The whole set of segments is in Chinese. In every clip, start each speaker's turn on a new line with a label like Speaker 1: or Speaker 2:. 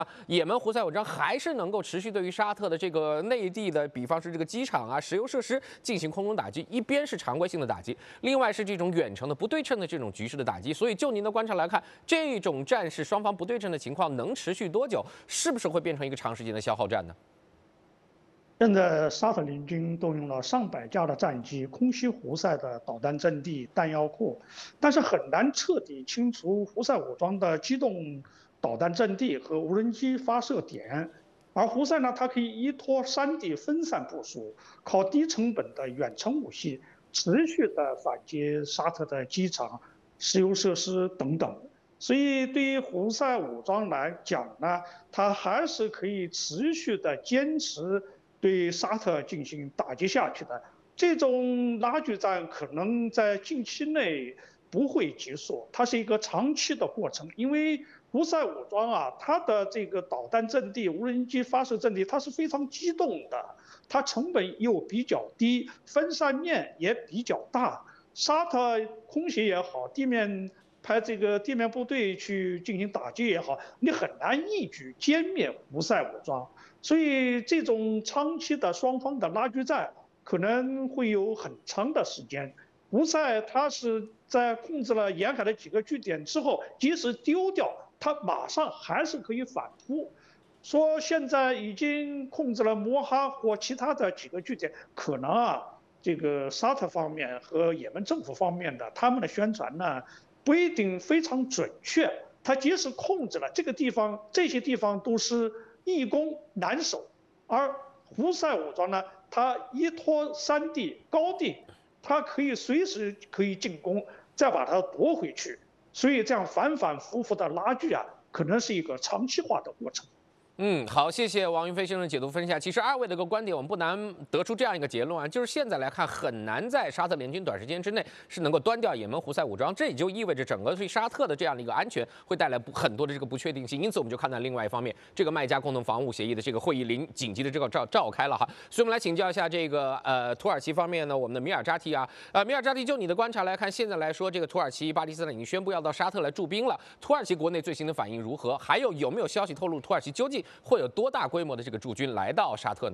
Speaker 1: 也门胡塞武装还是能够持续对于沙特的这个内地的，比方是这个机场啊、石油设施进行空中打击，一边是常规性的打击，另外是这种远程的不对称的这种局势的打击。所以就您的观察来看，这种战事双方不对称的情况能持续多久？是不是会变成一个长时间的消耗战呢？
Speaker 2: 现在沙特联军动用了上百架的战机空袭胡塞的导弹阵地、弹药库，但是很难彻底清除胡塞武装的机动导弹阵地和无人机发射点。而胡塞呢，它可以依托山地分散部署，靠低成本的远程武器持续的反击沙特的机场、石油设施等等。所以，对于胡塞武装来讲呢，它还是可以持续的坚持对沙特进行打击下去的。这种拉锯战可能在近期内不会结束，它是一个长期的过程。因为胡塞武装啊，它的这个导弹阵地、无人机发射阵地，它是非常机动的，它成本又比较低，分散面也比较大。沙特空袭也好，地面派这个地面部队去进行打击也好，你很难一举歼灭胡塞武装。所以这种长期的双方的拉锯战可能会有很长的时间。胡塞他是在控制了沿海的几个据点之后，即使丢掉，他马上还是可以反扑。说现在已经控制了摩哈或其他的几个据点，可能啊，这个沙特方面和也门政府方面的他们的宣传呢，不一定非常准确。他即使控制了这个地方，这些地方都是易攻难守，而胡塞武装呢，它依托山地高地，它可以随时可以进攻，再把它夺回去。所以这样反反复复的拉锯啊，可能是一个长期化的过程。
Speaker 1: 好，谢谢王云飞先生的解读分享。其实二位的一个观点，我们不难得出这样一个结论啊，就是现在来看，很难在沙特联军短时间之内是能够端掉也门胡塞武装，这也就意味着整个对沙特的这样的一个安全会带来很多的这个不确定性。因此，我们就看到另外一方面，这个麦加共同防务协议的这个会议紧急的这个召开了哈。所以我们来请教一下这个土耳其方面呢，我们的米尔扎提啊，米尔扎提，就你的观察来看，现在来说，这个土耳其、巴基斯坦已经宣布要到沙特来驻兵了，土耳其国内最新的反应如何？还有没有消息透露土耳其究竟会有多大规模的这个驻军来到沙特呢？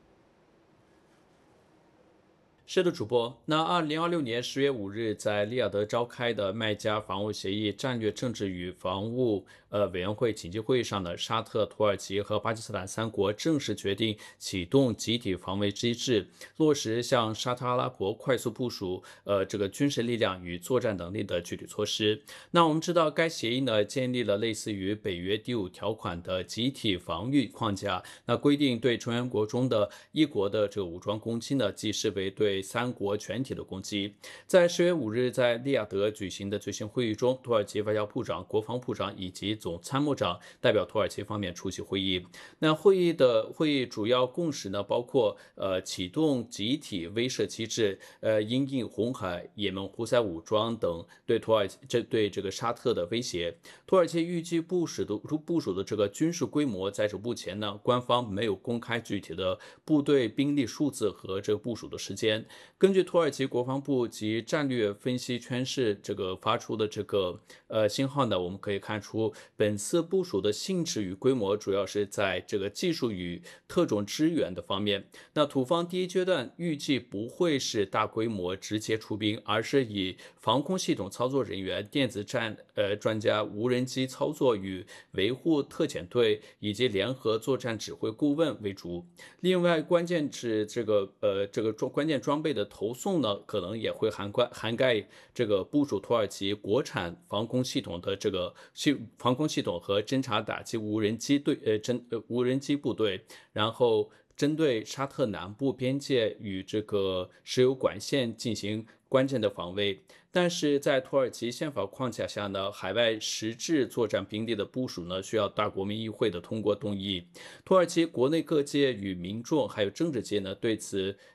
Speaker 3: 是的，主播。那2026年10月5日在利雅得召开的麦加防务协议战略政治与防务委员会紧急会议上呢，沙特、土耳其和巴基斯坦三国正式决定启动集体防卫机制，落实向沙特阿拉伯快速部署这个军事力量与作战能力的具体措施。那我们知道，该协议呢建立了类似于北约第5条款的集体防御框架，那规定对成员国中的一国的这个武装攻击呢，即视为对三国全体的攻击。在10月5日在利雅得举行的最新会议中，土耳其外交部长、国防部长以及总参谋长代表土耳其方面出席会议。那会议主要共识呢，包括启动集体威慑机制，因应红海、也门胡塞武装等对这个沙特的威胁。土耳其预计部署的这个军事规模，在这目前呢，官方没有公开具体的部队兵力数字和这个部署的时间。根据土耳其国防部及战略分析圈室这个发出的这个信号呢，我们可以看出本次部署的性质与规模主要是在这个技术与特种支援的方面。那土方第一阶段预计不会是大规模直接出兵，而是以防空系统操作人员、电子战专家、无人机操作与维护特遣队以及联合作战指挥顾问为主。另外，关键是这个关键装备的投送呢，可能也会涵盖这个部署土耳其国产防空系统的这个防空系统和侦察打击无人机无人机部队，然后针对沙特南部边界与这个石油管线进行关键的防卫。但是在土耳其宪法框架下呢，海外实质作战兵力的部署呢，需要大国民议会的通过动议。土耳其国内各界与民众还有政治界呢，对此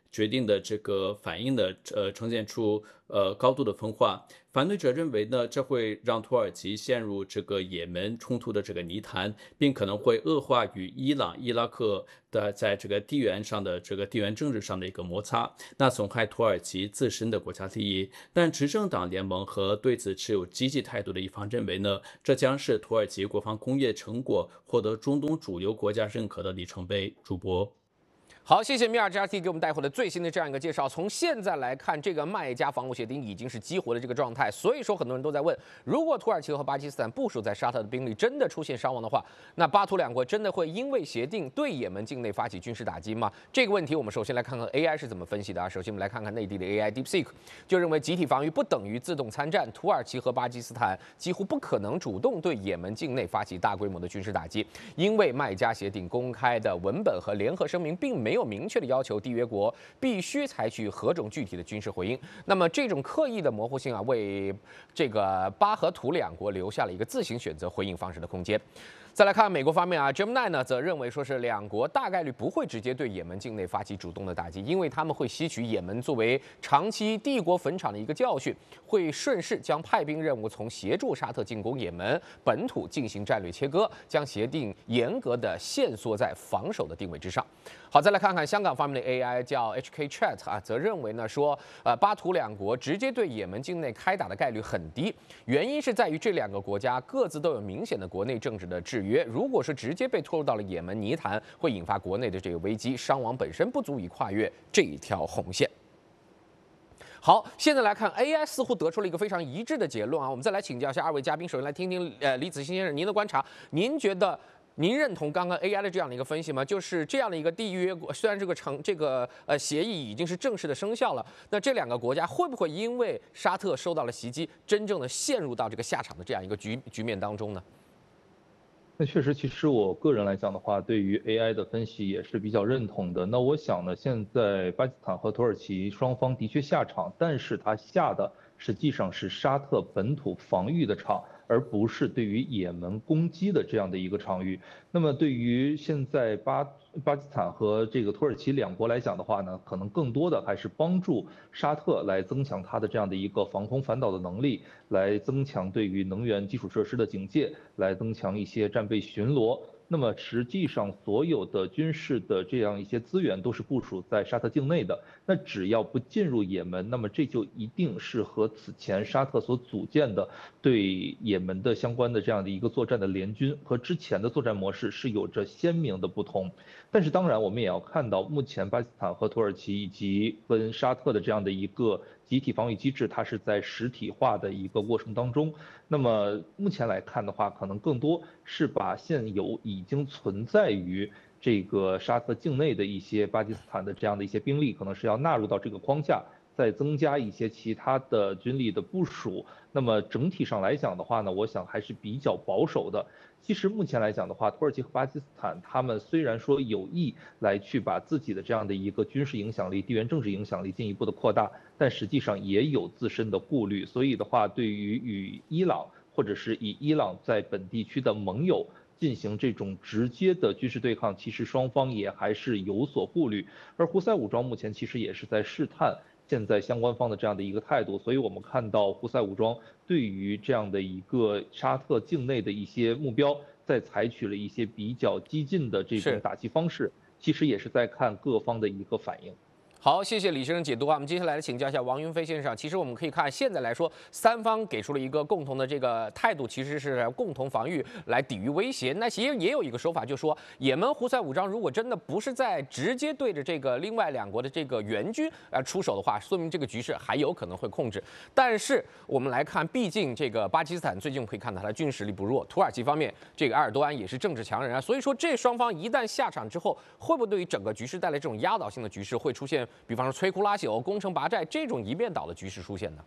Speaker 3: 决定的这个反应呢，呈现出高度的分化。反对者认为呢，这会让土耳其陷入这个也门冲突的这个泥潭，并可能会恶化与伊朗、伊拉克的在这个地缘政治上的一个摩擦，那损害土耳其自身的国家利益。但执政党联盟和对此持有积极态度的一方认为呢，这将是土耳其国防工业成果获得中东主流国家认可的里程碑。主播。
Speaker 1: 好，谢谢米尔扎提给我们带回的最新的这样一个介绍。从现在来看，这个麦加防务协定已经是激活的这个状态，所以说很多人都在问，如果土耳其和巴基斯坦部署在沙特的兵力真的出现伤亡的话，那巴土两国真的会因为协定对也门境内发起军事打击吗？这个问题我们首先来看看 AI 是怎么分析的啊。首先我们来看看内地的 AI DeepSeek 就认为集体防御不等于自动参战，土耳其和巴基斯坦几乎不可能主动对也门境内发起大规模的军事打击，因为麦加协定公开的文本和联合声明并没有明确的要求缔约国必须采取何种具体的军事回应。那么这种刻意的模糊性啊，为这个巴和土两国留下了一个自行选择回应方式的空间。再来看美国方面啊 ，Gemini 呢则认为说是两国大概率不会直接对也门境内发起主动的打击，因为他们会吸取也门作为长期帝国坟场的一个教训，会顺势将派兵任务从协助沙特进攻也门本土进行战略切割，将协定严格的限缩在防守的定位之上。好，再来看看香港方面的 AI 叫 HK Chat 啊，则认为呢说，巴土两国直接对也门境内开打的概率很低，原因是在于这两个国家各自都有明显的国内政治的制约，如果是直接被拖入到了也门泥潭，会引发国内的这个危机，伤亡本身不足以跨越这一条红线。好，现在来看 AI 似乎得出了一个非常一致的结论啊，我们再来请教一下二位嘉宾，首先来听听李子欣先生您的观察，您觉得？您认同刚刚 AI 的这样的一个分析吗？就是这样的一个缔约国，虽然这个协议已经是正式的生效了，那这两个国家会不会因为沙特受到了袭击，真正的陷入到这个下场的这样一个局面当中呢？
Speaker 4: 那确实，其实我个人来讲的话，对于 AI 的分析也是比较认同的。那我想呢，现在巴基斯坦和土耳其双方的确下场，但是它下的实际上是沙特本土防御的场，而不是对于也门攻击的这样的一个场域。那么对于现在巴基斯坦和这个土耳其两国来讲的话呢，可能更多的还是帮助沙特来增强它的这样的一个防空反导的能力，来增强对于能源基础设施的警戒，来增强一些战备巡逻。那么实际上，所有的军事的这样一些资源都是部署在沙特境内的。那只要不进入也门，那么这就一定是和此前沙特所组建的对也门的相关的这样的一个作战的联军和之前的作战模式是有着鲜明的不同。但是当然，我们也要看到，目前巴基斯坦和土耳其以及跟沙特的这样的一个集体防御机制，它是在实体化的一个过程当中。那么目前来看的话，可能更多是把现有已经存在于这个沙特境内的一些巴基斯坦的这样的一些兵力，可能是要纳入到这个框架，再增加一些其他的军力的部署。那么整体上来讲的话呢，我想还是比较保守的。其实目前来讲的话，土耳其和巴基斯坦他们虽然说有意来去把自己的这样的一个军事影响力、地缘政治影响力进一步的扩大，但实际上也有自身的顾虑。所以的话，对于与伊朗或者是以伊朗在本地区的盟友进行这种直接的军事对抗，其实双方也还是有所顾虑。而胡塞武装目前其实也是在试探现在相关方的这样的一个态度，所以我们看到胡塞武装对于这样的一个沙特境内的一些目标，在采取了一些比较激进的这种打击方式，其实也是在看各方的一个反应。
Speaker 1: 好，谢谢李先生解读啊。我们接下来请教一下王云飞先生。其实我们可以看，现在来说，三方给出了一个共同的这个态度，其实是共同防御来抵御威胁。那其实也有一个说法，就是说，也门胡塞武装如果真的不是在直接对着这个另外两国的这个援军出手的话，说明这个局势还有可能会控制。但是我们来看，毕竟这个巴基斯坦最近可以看到它的军实力不弱，土耳其方面这个埃尔多安也是政治强人啊，所以说这双方一旦下场之后，会不会对于整个局势带来这种压倒性的局势，会出现？比方说摧枯拉朽、攻城拔寨这种一面倒的局势出现呢？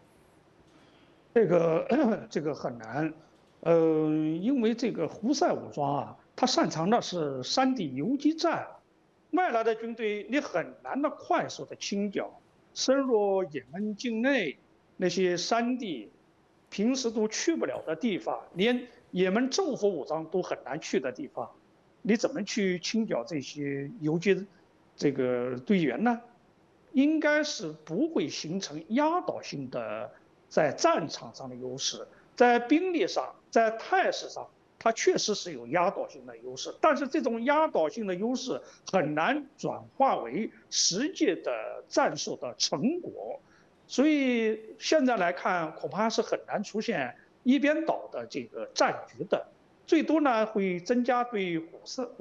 Speaker 2: 这个很难，因为这个胡塞武装啊，他擅长的是山地游击战，外来的军队你很难的快速的清剿，深入也门境内那些山地，平时都去不了的地方，连也门政府武装都很难去的地方，你怎么去清剿这些游击这个队员呢？ 应该是不会形成压倒性的在战场上的优势，在兵力上，在态势上，它确实是有压倒性的优势，但是这种压倒性的优势很难转化为实际的战术的成果，所以现在来看，恐怕是很难出现一边倒的这个战局的，最多呢会增加对